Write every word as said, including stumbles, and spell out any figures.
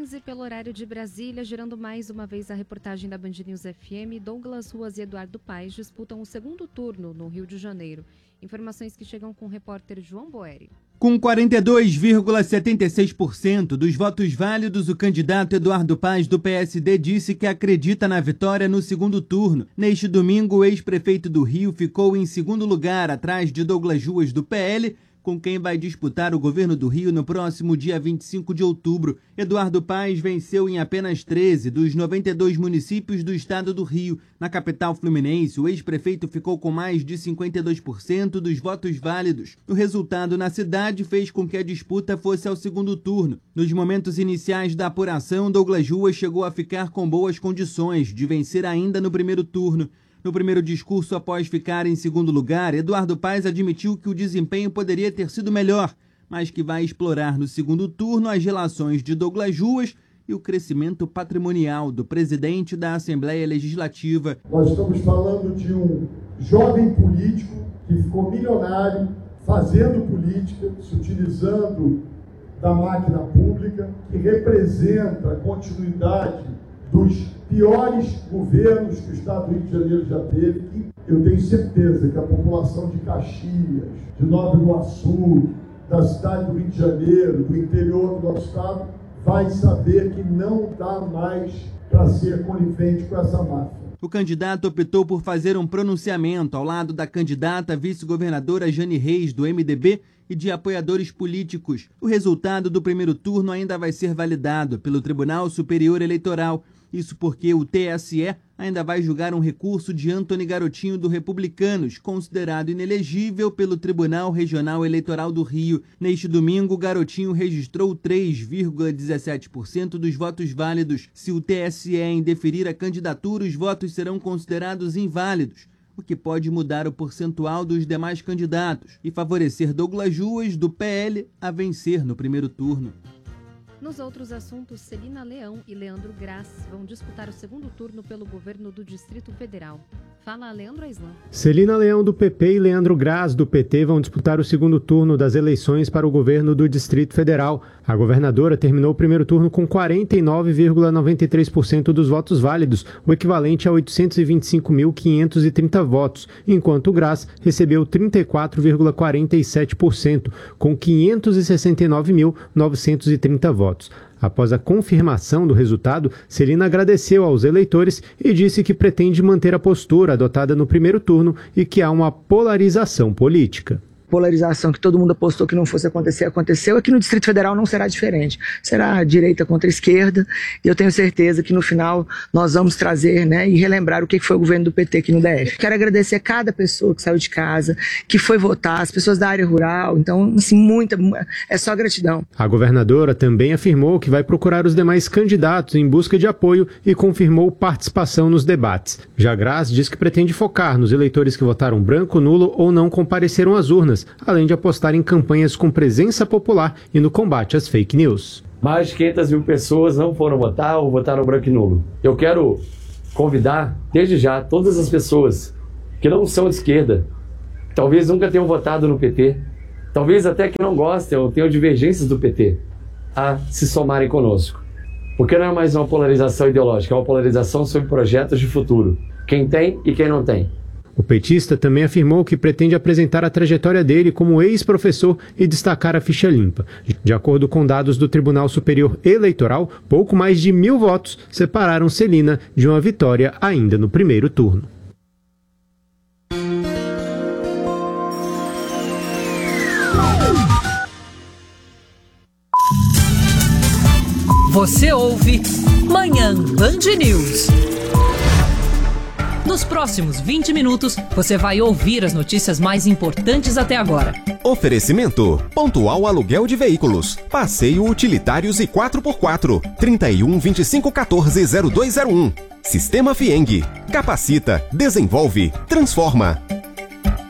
quinze pelo horário de Brasília, gerando mais uma vez a reportagem da Band News F M. Douglas Ruas e Eduardo Paes disputam o segundo turno no Rio de Janeiro. Informações que chegam com o repórter João Boeri. Com quarenta e dois vírgula setenta e seis por cento dos votos válidos, o candidato Eduardo Paes, do P S D, disse que acredita na vitória no segundo turno. Neste domingo, o ex-prefeito do Rio ficou em segundo lugar, atrás de Douglas Ruas, do P L, com quem vai disputar o governo do Rio no próximo dia vinte e cinco de outubro. Eduardo Paes venceu em apenas treze dos noventa e dois municípios do estado do Rio. Na capital fluminense, o ex-prefeito ficou com mais de cinquenta e dois por cento dos votos válidos. O resultado na cidade fez com que a disputa fosse ao segundo turno. Nos momentos iniciais da apuração, Douglas Ruas chegou a ficar com boas condições de vencer ainda no primeiro turno. No primeiro discurso, após ficar em segundo lugar, Eduardo Paes admitiu que o desempenho poderia ter sido melhor, mas que vai explorar no segundo turno as relações de Douglas Ruas e o crescimento patrimonial do presidente da Assembleia Legislativa. Nós estamos falando de um jovem político que ficou milionário fazendo política, se utilizando da máquina pública, que representa a continuidade dos piores governos que o estado do Rio de Janeiro já teve. E eu tenho certeza que a população de Caxias, de Nova Iguaçu, da cidade do Rio de Janeiro, do interior do nosso estado, vai saber que não dá mais para ser conivente com essa máfia. O candidato optou por fazer um pronunciamento ao lado da candidata vice-governadora Jane Reis, do M D B, e de apoiadores políticos. O resultado do primeiro turno ainda vai ser validado pelo Tribunal Superior Eleitoral. Isso porque o T S E ainda vai julgar um recurso de Antony Garotinho, do Republicanos, considerado inelegível pelo Tribunal Regional Eleitoral do Rio. Neste domingo, Garotinho registrou três vírgula dezessete por cento dos votos válidos. Se o T S E indeferir a candidatura, os votos serão considerados inválidos, o que pode mudar o percentual dos demais candidatos e favorecer Douglas Ruas, do P L, a vencer no primeiro turno. Nos outros assuntos, Celina Leão e Leandro Graz vão disputar o segundo turno pelo governo do Distrito Federal. Fala, Leandro Aislan. Celina Leão, do P P, e Leandro Graz, do P T, vão disputar o segundo turno das eleições para o governo do Distrito Federal. A governadora terminou o primeiro turno com quarenta e nove vírgula noventa e três por cento dos votos válidos, o equivalente a oitocentos e vinte e cinco mil quinhentos e trinta votos, enquanto Graz recebeu trinta e quatro vírgula quarenta e sete por cento, com quinhentos e sessenta e nove mil novecentos e trinta votos. Após a confirmação do resultado, Celina agradeceu aos eleitores e disse que pretende manter a postura adotada no primeiro turno e que há uma polarização política. Polarização que todo mundo apostou que não fosse acontecer, aconteceu. Aqui no Distrito Federal não será diferente. Será direita contra esquerda, e eu tenho certeza que no final nós vamos trazer, né, e relembrar o que foi o governo do P T aqui no D F. Quero agradecer a cada pessoa que saiu de casa, que foi votar, as pessoas da área rural. Então, assim, muita, é só gratidão. A governadora também afirmou que vai procurar os demais candidatos em busca de apoio e confirmou participação nos debates. Já Graz diz que pretende focar nos eleitores que votaram branco, nulo ou não compareceram às urnas, além de apostar em campanhas com presença popular e no combate às fake news. Mais de quinhentas mil pessoas não foram votar ou votaram branco e nulo. Eu quero convidar, desde já, todas as pessoas que não são de esquerda, talvez nunca tenham votado no P T, talvez até que não gostem ou tenham divergências do P T, a se somarem conosco. Porque não é mais uma polarização ideológica, é uma polarização sobre projetos de futuro. Quem tem e quem não tem. O petista também afirmou que pretende apresentar a trajetória dele como ex-professor e destacar a ficha limpa. De acordo com dados do Tribunal Superior Eleitoral, pouco mais de mil votos separaram Celina de uma vitória ainda no primeiro turno. Você ouve Manhã Band News. Nos próximos vinte minutos, você vai ouvir as notícias mais importantes até agora. Oferecimento: Pontual Aluguel de Veículos, Passeio Utilitários e quatro por quatro, trinta e um, vinte e cinco, quatorze, zero dois zero um. Sistema Fieng. Capacita, desenvolve, transforma.